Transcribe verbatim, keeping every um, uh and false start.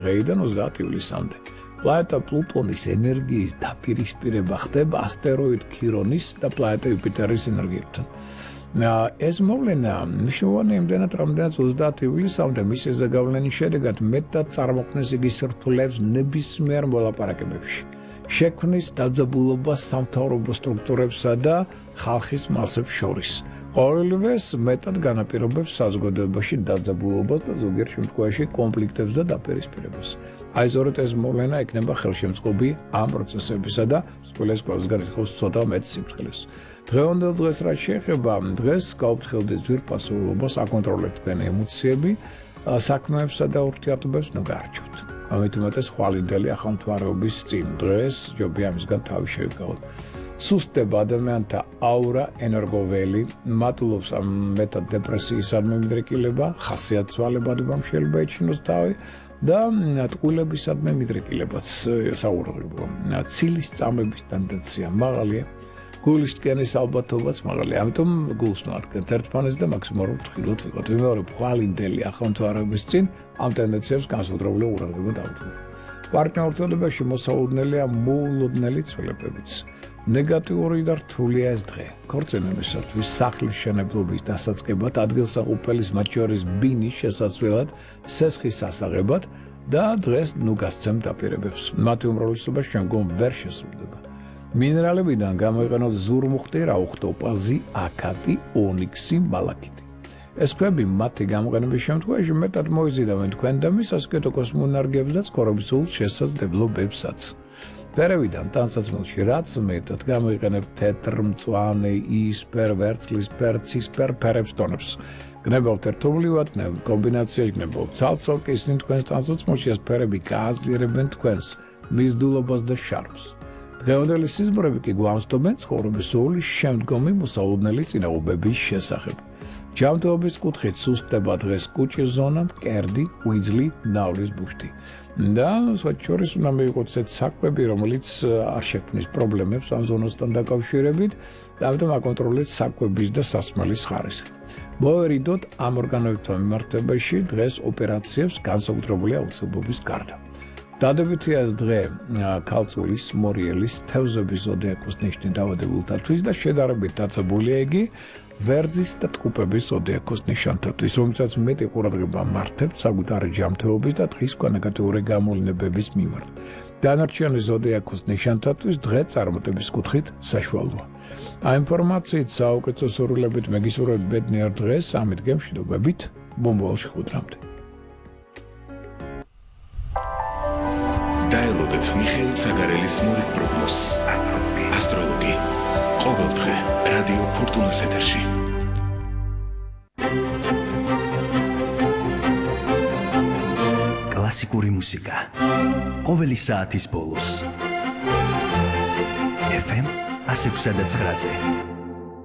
დღეიდან ოცდაათი ივლისამდე. პლანეტა პლუტონის ენერგიის დაპირისპირება ხდება ასტეროიდ ქირონის და პლანეტა იუპიტერის ენერგიებთან. ეს მოვლენა მნიშვნელოვანია იმდენად, რამდენიც ოცდაათი ივლისამდე მისი ზეგავლენის შედეგად მეტად წარმოქმნეს იგი სირთულეებს ნებისმიერ მოლაპარაკებებში. შექმნის დაძაბულობას სამთავრობო სტრუქტურებსა და ხალხის მასებს შორის. ყოველივეს მეტად განაპირობებს საზოგადოებაში დაძაბულობას და ზოგიერთ შემთხვევაში კონფლიქტებს და დაპირისპირებას. აი ზოგადად ეს მოვლენა იქნება ხელშემწყობი ამ პროცესებისა და სკოლის კვლევას გარეთ ცოტა მეტ სიფრთხილეს. დღევანდელ დღეს რაც შეეხება, დღეს გავფრთხილდით ძვირფასეულობას, აკონტროლებთ თქვენი ემოციები, საქმეებსა და ურთიერთობებს ნუ გაარჩევთ. ამით უმეტეს ხვალინდელი ახალმთვარეობის წინ დღეს ჯობია ამისგან თავი შევიკავოთ. სუსტდება ადამიანთა აურა, ენერგოველი, მატულობს ამ მეტად დეპრესიისადმი მიდრეკილება, ხასიათცვალებადება შეიძლება ეჩინოს თავი და ტყუილებისადმი მიდრეკილებაც საუბრობ. ცილის წამების ტენდენცია მაღალია, გულის ტკენის ალბათობაც მაღალია. ამიტომ გულს ნუადგენთ ერთმანეთს და მაქსიმალურ ფრთხილად ვიყოთ. ვიმეორებ ხვალინდელი ახალმთვარეობის წინ ამ ტენდენციებს განსაკუთრებული ყურადღება დავუდგინოთ. პარტნიორთობაში მოსაუდნელია მოულოდნელი ცვლილებებიც. ნეგატიური და რთულია ეს დღე. ქორწინებისათვის, სახლის მშენებლობის დასაწყებად, ადგილსაღუპელის მათ შორის ბინის შესაცვლელად, სესხის ასაღებად და დღეს ნუ გასცემთ დაპირებებს. მათი უმრავლესობა შემდგომ ვერ შესრულდება. მინერალებიდან გამოიყენოთ ზურმუხტი, რაუხ ტოპაზი, აკატი, ონიქსი, მალაკიტი. ეს ქვები მათი გამოყენების შემთხვევაში მეტად მოიზიდავენ თქვენ და მის ასკეტოკოს მონარგებს და ცხოვრებისულ შესაძლებლობებსაც. პერევიდან ტანსაცმელში რაც მეტად გამოიყენებთ თეთრ, მწვანე, იისფერ, ვერცხლისფერ, ცისფერ ფერებს ტონებს. გნებავთ ერთობლივად, კომბინაციაში გნებავთ ცალ-ცალკე, ისინი თქვენს ტანსაცმელში ეს ფერები გააძლიერებენ თქვენს მიზიდულობას და შარმს. დღევანდელი სიზმრები კი გვამსტობენ ცხოვრების სულის შემდგომი მოსაუდნელი წინააღმდეგობის შესახებ. ჯანმრთელობის კუთხით სუსტდება დღეს კუჭის ზონა, მკერდი, ღვიძლი, ნავლის ბუშტი. და სხვა შორის უნდა მიიღოთ ესეთ საკვები, რომელიც არ შექმნის პრობლემებს ამ ზონასთან დაკავშირებით, და ამიტომ აკონტროლეთ საკვების და სასმელის ხარისხი. მოვერიდოთ ამ ორგანოებთან მიმართებაში დღეს ოპერაციებს განსაკუთრებული აუცილებლობის გარდა. დადებითია ეს დღე ქალწულის, მორიელის, თევზების ზოდიაქოს ნიშნის დაავადებულთათვის და შედარებით დაცებულია იგი ვერძის და ტყუპების ზოდიაქოს ნიშანთათვის, რომელსაც მეტი ყურადღება მართებთ საკუთარი ჯანმრთელობის და დღის ნეგატიური გამოვლენების მიმართ. დანარჩენი ზოდიაქოს ნიშანთათვის დღე წარმატების კუთხით საშუალოა. ამ ინფორმაციით საუკეთესო სურვილებით მეგისურვებთ ბედნიერ დღეს, ამით გემშვიდობებით, მომავალ შეხვედრამდე. დაელოდეთ მიხეილ ცაგარელის მორიგ პროგნოზს. ასტროლოგი. ყოველდღე რადიო ფორტუნას ეთერში. კლასიკური მუსიკა. ყოველი საათის ბოლოს. ეფ ემ one oh seven point nine